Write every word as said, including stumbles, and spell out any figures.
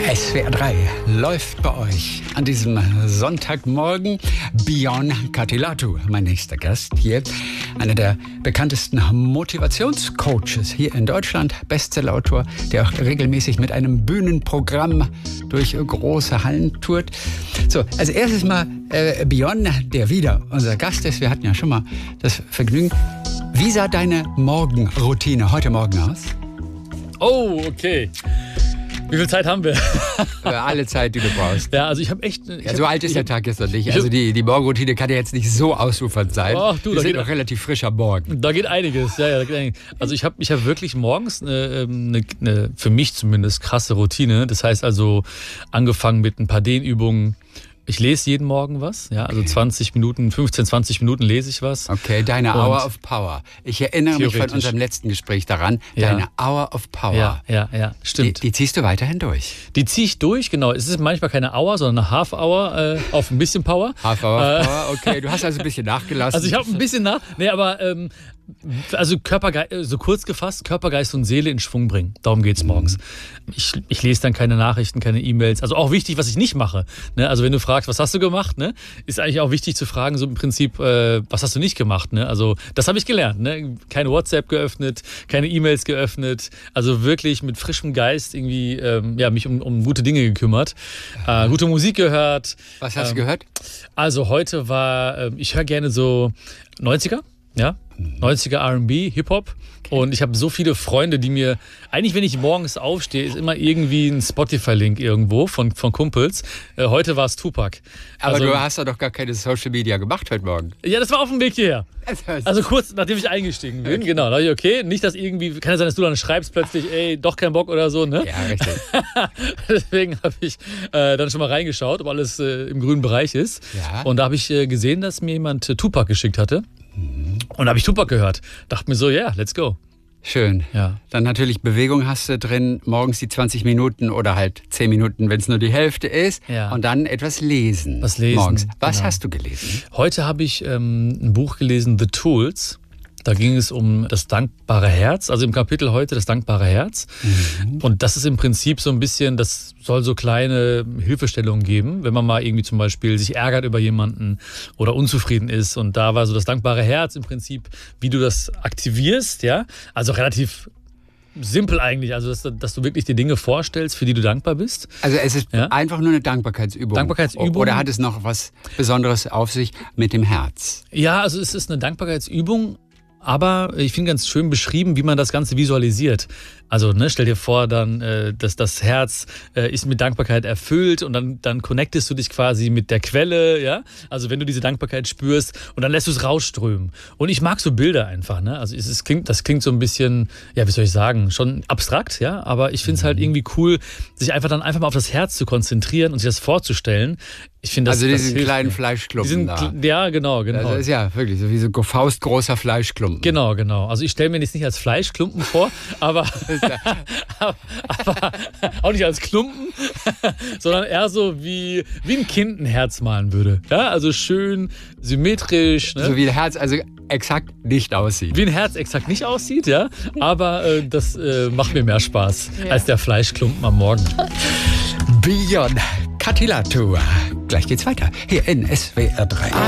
S W R drei läuft bei euch an diesem Sonntagmorgen. Björn Kattilahtu, mein nächster Gast hier. Einer der bekanntesten Motivationscoaches hier in Deutschland. Bestsellerautor, der auch regelmäßig mit einem Bühnenprogramm durch große Hallen tourt. So, als erstes mal äh, Björn, der wieder unser Gast ist. Wir hatten ja schon mal das Vergnügen. Wie sah deine Morgenroutine heute Morgen aus? Oh, okay. Wie viel Zeit haben wir? Alle Zeit, die du brauchst. Ja, also ich habe echt... Ich ja, so hab, alt ist ich, der Tag jetzt noch nicht. Also die, die Morgenroutine kann ja jetzt nicht so ausufernd sein. Ach, du, Wir sind geht, noch relativ frisch am Morgen. Da geht einiges. Ja, ja, da geht einiges. Also ich habe ich hab wirklich morgens eine, eine, eine, für mich zumindest, krasse Routine. Das heißt also, angefangen mit ein paar Dehnübungen. Ich lese jeden Morgen was, ja, also zwanzig Minuten, fünfzehn, zwanzig Minuten lese ich was. Okay, deine Und Hour of Power. Ich erinnere mich von unserem letzten Gespräch daran, ja. Deine Hour of Power. Ja, ja, ja, stimmt. Die, die ziehst du weiterhin durch? Die ziehe ich durch, genau. Es ist manchmal keine Hour, sondern eine Half Hour äh, auf ein bisschen Power. Half Hour of Power, okay. Du hast also ein bisschen nachgelassen. Also ich habe ein bisschen nach, nee, aber ähm, also Körpergeist, so kurz gefasst, Körpergeist und Seele in Schwung bringen. Darum geht's morgens. Ich, ich lese dann keine Nachrichten, keine E-Mails. Also auch wichtig, was ich nicht mache. Ne? Also wenn du fragst, was hast du gemacht, ne? Ist eigentlich auch wichtig zu fragen, so im Prinzip, äh, was hast du nicht gemacht. Ne? Also das habe ich gelernt. Ne? Keine WhatsApp geöffnet, keine E-Mails geöffnet. Also wirklich mit frischem Geist irgendwie ähm, ja, mich um, um gute Dinge gekümmert. Äh, gute Musik gehört. Was hast ähm, du gehört? Also heute war, äh, ich höre gerne so neunziger. Ja, neunziger R und B, Hip-Hop. Und ich habe so viele Freunde, die mir, eigentlich wenn ich morgens aufstehe, ist immer irgendwie ein Spotify-Link irgendwo von, von Kumpels. Äh, heute war es Tupac. Aber also, du hast doch gar keine Social Media gemacht heute Morgen. Ja, das war auf dem Weg hierher. Also kurz, nachdem ich eingestiegen bin, okay. Genau. Da dachte ich, okay, nicht, dass irgendwie, kann ja sein, dass du dann schreibst plötzlich, ey, doch kein Bock oder so, ne? Ja, richtig. Deswegen habe ich äh, dann schon mal reingeschaut, ob alles äh, im grünen Bereich ist. Ja. Und da habe ich äh, gesehen, dass mir jemand äh, Tupac geschickt hatte. Und da habe ich Tupac gehört. Dachte mir so, ja, yeah, let's go. Schön. Ja. Dann natürlich Bewegung hast du drin, morgens die zwanzig Minuten oder halt zehn Minuten, wenn es nur die Hälfte ist. Ja. Und dann etwas lesen. Was lesen. Morgens. Was genau. hast du gelesen? Heute habe ich ähm, ein Buch gelesen, The Tools. Da ging es um das dankbare Herz, also im Kapitel heute das dankbare Herz. Mhm. Und das ist im Prinzip so ein bisschen, das soll so kleine Hilfestellungen geben, wenn man mal irgendwie zum Beispiel sich ärgert über jemanden oder unzufrieden ist. Und da war so das dankbare Herz im Prinzip, wie du das aktivierst, ja. Also relativ simpel eigentlich, also dass, dass du wirklich die Dinge vorstellst, für die du dankbar bist. Also es ist ja? einfach nur eine Dankbarkeitsübung. Dankbarkeitsübung. Oder hat es noch was Besonderes auf sich mit dem Herz? Ja, also es ist eine Dankbarkeitsübung. Aber ich finde ganz schön beschrieben, wie man das Ganze visualisiert. Also ne, stell dir vor, dann, äh, dass das Herz äh, ist mit Dankbarkeit erfüllt und dann, dann connectest du dich quasi mit der Quelle, ja. Also wenn du diese Dankbarkeit spürst und dann lässt du es rausströmen. Und ich mag so Bilder einfach, ne. Also es, es klingt, das klingt so ein bisschen, ja, wie soll ich sagen, schon abstrakt, ja. Aber ich finde es halt irgendwie cool, sich einfach dann einfach mal auf das Herz zu konzentrieren und sich das vorzustellen. Ich finde das. Also diesen das kleinen mir. Fleischklumpen diesen, da. Ja, genau, genau. Das ist ja wirklich so wie so faustgroßer Fleischklumpen. Genau, genau. Also ich stelle mir das nicht als Fleischklumpen vor, aber, aber, aber auch nicht als Klumpen, sondern eher so wie, wie ein Kind ein Herz malen würde. Ja, also schön symmetrisch. Ne? So wie ein Herz also exakt nicht aussieht. Wie ein Herz exakt nicht aussieht, ja. Aber äh, das äh, macht mir mehr Spaß ja. als der Fleischklumpen am Morgen. Björn Kattilahtu. Gleich geht's weiter hier in S W R drei.